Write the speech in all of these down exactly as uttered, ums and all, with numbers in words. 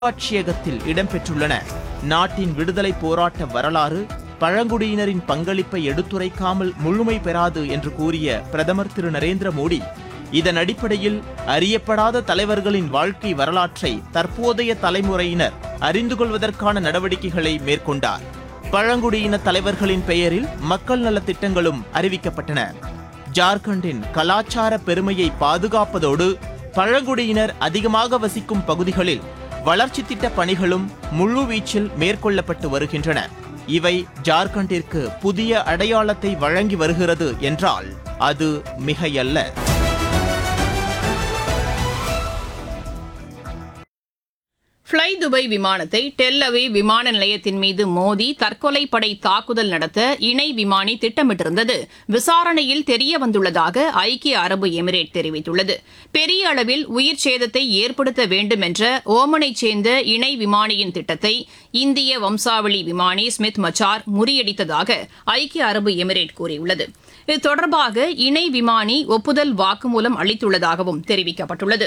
அருங்காட்சியகத்தில் இடம்பெற்றுள்ளன. நாட்டின் விடுதலை போராட்ட வரலாறு பழங்குடியினரின் பங்களிப்பை எடுத்துரைக்காமல் முழுமை பெறாது என்று கூறிய பிரதமர் திரு நரேந்திர மோடி, இதன் அடிப்படையில் அறியப்படாத தலைவர்களின் வாழ்க்கை வரலாற்றை தற்போதைய தலைமுறையினர் அறிந்து கொள்வதற்கான நடவடிக்கைகளை மேற்கொண்டார். பழங்குடியின தலைவர்களின் பெயரில் மக்கள் நலத் திட்டங்களும் அறிவிக்கப்பட்டன. ஜார்க்கண்டின் கலாச்சார பெருமையை பாதுகாப்பதோடு பழங்குடியினர் அதிகமாக வசிக்கும் பகுதிகளில் வளர்ச்சி திட்ட பணிகளும் முழுவீச்சில் மேற்கொள்ளப்பட்டு வருகின்றன. இவை ஜார்க்கண்டிற்கு புதிய அடையாளத்தை வழங்கி வருகிறது என்றால் அது மிகையல்ல. ஃப்ளை துபாய் விமானத்தை டெல் அவீவ் விமான நிலையத்தின் மீது மோதி தற்கொலை படை தாக்குதல் நடத்த இணை விமானி திட்டமிட்டிருந்தது விசாரணையில் தெரியவந்துள்ளதாக ஐக்கிய அரபு எமிரேட் தெரிவித்துள்ளது. பெரிய அளவில் உயிர் சேதத்தை ஏற்படுத்த வேண்டும் என்ற ஓமனைச் சேர்ந்த இணை விமானியின் திட்டத்தை இந்திய வம்சாவளி விமானி ஸ்மித் மச்சார் முறியடித்ததாக ஐக்கிய அரபு எமிரேட் கூறியுள்ளது. இது தொடர்பாக இணை விமானி ஒப்புதல் வாக்குமூலம் அளித்துள்ளதாகவும் தெரிவிக்கப்பட்டுள்ளது.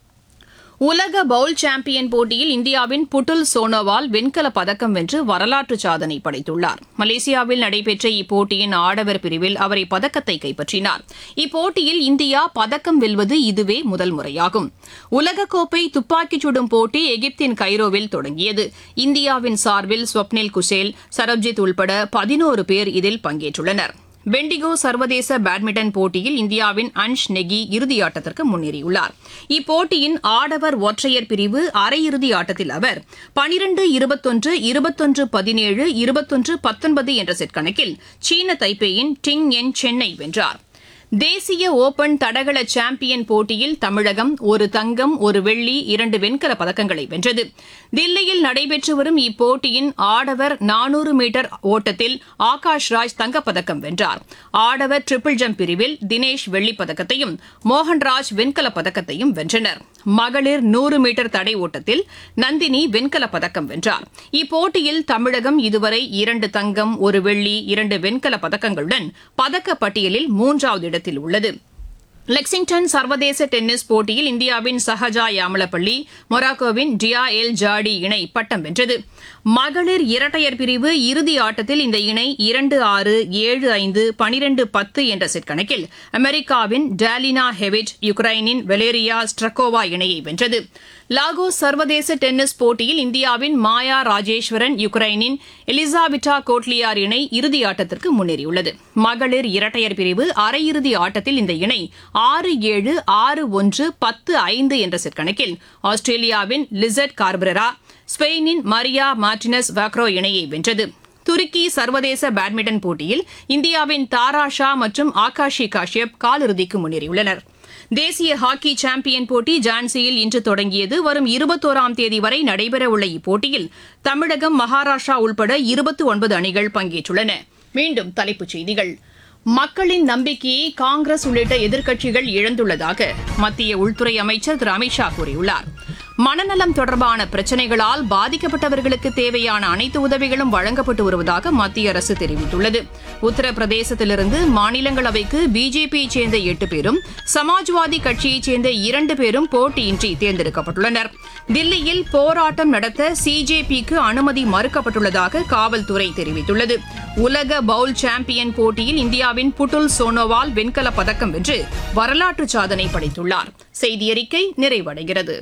உலக பவுல் சாம்பியன் போட்டியில் இந்தியாவின் புட்டுல் சோனோவால் வெண்கலப் பதக்கம் வென்று வரலாற்று சாதனை படைத்துள்ளார். மலேசியாவில் நடைபெற்ற இப்போட்டியின் ஆடவர் பிரிவில் அவர் இப்பதக்கத்தை கைப்பற்றினார். இப்போட்டியில் இந்தியா பதக்கம் வெல்வது இதுவே முதல் முறையாகும். உலகக்கோப்பை துப்பாக்கிச் சுடும் போட்டி எகிப்தின் கைரோவில் தொடங்கியது. இந்தியாவின் சார்பில் ஸ்வப்னில் குசேல், சரப்ஜித் உள்பட பதினோரு பேர் இதில் பங்கேற்றுள்ளனர். பெண்டிகோ சர்வதேச பேட்மிண்டன் போட்டியில் இந்தியாவின் அன்ஷ் நெகி இறுதியாட்டத்திற்கு முன்னேறியுள்ளார். இப்போட்டியின் ஆடவர் ஒற்றையர் பிரிவு அரையிறுதி ஆட்டத்தில் அவர் பனிரண்டு இருபத்தொன்று இருபத்தொன்று பதினேழு இருபத்தொன்று பத்தொன்பது என்ற செட் கணக்கில் சீன தைப்பேயின் டிங் என் சென்னை வென்றார். தேசிய ஓபன் தடகள சாம்பியன் போட்டியில் தமிழகம் ஒரு தங்கம் ஒரு வெள்ளி இரண்டு வெண்கல பதக்கங்களை வென்றது. தில்லியில் நடைபெற்று வரும் இப்போட்டியின் ஆடவர் நானூறு மீட்டர் ஓட்டத்தில் ஆகாஷ் ராஜ் தங்கப்பதக்கம் வென்றார். ஆடவர் ட்ரிபிள் ஜம்ப் பிரிவில் தினேஷ் வெள்ளிப்பதக்கத்தையும் மோகன்ராஜ் வெண்கலப் பதக்கத்தையும் வென்றனர். மகளிர் நூறு மீட்டர் தடை ஓட்டத்தில் நந்தினி வெண்கலப் பதக்கம் வென்றார். இப்போட்டியில் தமிழகம் இதுவரை இரண்டு தங்கம் ஒரு வெள்ளி இரண்டு வெண்கல பதக்கங்களுடன் பதக்கப் பட்டியலில் மூன்றாவது இடத்தில் உள்ளது. லெக்சிங்டன் சர்வதேச டென்னிஸ் போட்டியில் இந்தியாவின் சஹஜா யாமலப்பள்ளி மொராக்கோவின் டியா எல் ஜாடி இணை பட்டம் வென்றது. மகளிர் இரட்டையர் பிரிவு இறுதி ஆட்டத்தில் இந்த இணை இரண்டு ஆறு ஏழு ஐந்து பனிரெண்டு பத்து என்ற செட் கணக்கில் அமெரிக்காவின் டாலினா ஹெவிட் யுக்ரைனின் வெலேரியா ஸ்ட்ரக்கோவா இணையை வென்றது. லாகோஸ் சர்வதேச டென்னிஸ் போட்டியில் இந்தியாவின் மாயா ராஜேஸ்வரன் யுக்ரைனின் எலிசாபெட்டா கோட்லியார் இணை இறுதியாட்டத்திற்கு முன்னேறியுள்ளது. மகளிர் இரட்டையர் பிரிவு அரையிறுதி ஆட்டத்தில் இந்த இணை ஆறு ஏழு ஆறு ஒன்று பத்து ஐந்து என்ற செட் கணக்கில் ஆஸ்திரேலியாவின் லிசட் கார்பரா ஸ்பெயினின் மரியா மார்டினஸ் வாக்ரோ இணையை வென்றது. துருக்கி சர்வதேச பேட்மிண்டன் போட்டியில் இந்தியாவின் தாரா ஷா மற்றும் ஆகாஷி காஷ்யப் காலிறுதிக்கு முன்னேறியுள்ளனர். தேசிய ஹாக்கி சாம்பியன் போட்டி ஜான்சியில் இன்று தொடங்கியது. வரும் இருபத்தோராம் தேதி வரை நடைபெறவுள்ள இப்போட்டியில் தமிழகம், மகாராஷ்டிரா உள்பட இருபத்தி ஒன்பது அணிகள் பங்கேற்றுள்ளன. மீண்டும் தலைப்புச் செய்திகள். மக்களின் நம்பிக்கையை காங்கிரஸ் உள்ளிட்ட எதிர்க்கட்சிகள் இழந்துள்ளதாக மத்திய உள்துறை அமைச்சர் திரு அமித்ஷா கூறியுள்ளார். மனநலம் தொடர்பான பிரச்சினைகளால் பாதிக்கப்பட்டவர்களுக்கு தேவையான அனைத்து உதவிகளும் வழங்கப்பட்டு வருவதாக மத்திய அரசு தெரிவித்துள்ளது. உத்தரப்பிரதேசத்திலிருந்து மாநிலங்களவைக்கு பிஜேபியை சேர்ந்த எட்டு பேரும் சமாஜ்வாதி கட்சியைச் சேர்ந்த இரண்டு பேரும் போட்டியின்றி தேர்ந்தெடுக்கப்பட்டுள்ளனர். தில்லியில் போராட்டம் நடத்த சிஜேபிக்கு அனுமதி மறுக்கப்பட்டுள்ளதாக காவல்துறை தெரிவித்துள்ளது. உலக பவுல் சாம்பியன் போட்டியில் இந்தியாவின் புட்டுல் சோனோவால் வெண்கலப் பதக்கம் வென்று வரலாற்று சாதனை படைத்துள்ளார். செய்தியறிக்கை நிறைவடைகிறது.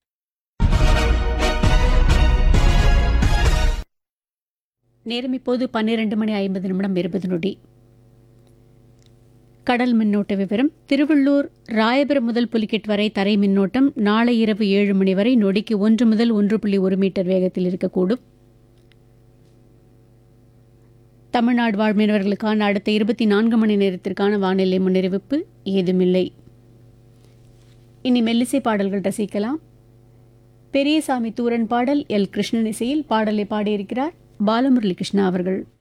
நேரம் இப்போது பன்னிரண்டு மணி ஐம்பது நிமிடம் இருபது நொடி. கடல் மின்னோட்ட விவரம். திருவள்ளூர் ராயபுரம் முதல் புலிகெட் வரை தரை மின்னோட்டம் நாளை இரவு ஏழு மணி வரை நொடிக்கு ஒன்று முதல் ஒன்று புள்ளி ஒரு மீட்டர் வேகத்தில் இருக்கக்கூடும். தமிழ்நாடு வாழ் மீனவர்களுக்கான அடுத்த இருபத்தி நான்கு மணி நேரத்திற்கான வானிலை முன்னறிவிப்பு ஏதுமில்லை. இனி மெல்லிசை பாடல்கள் ரசிக்கலாம். பெரியசாமி தூரன் பாடல் எல் கிருஷ்ணன் இசையில் பாடலை பாடியிருக்கிறார் பாலமுரளி கிருஷ்ணா அவர்கள்.